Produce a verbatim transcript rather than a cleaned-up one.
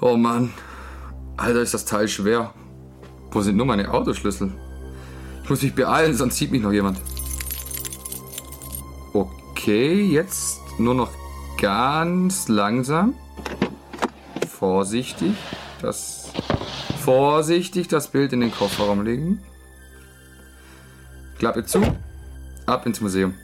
Oh Mann. Alter, ist das Teil schwer. Wo sind nur meine Autoschlüssel? Ich muss mich beeilen, sonst sieht mich noch jemand. Okay, jetzt nur noch ganz langsam. Vorsichtig. Das... Vorsichtig das Bild in den Kofferraum legen. Klappe zu. Ab ins Museum.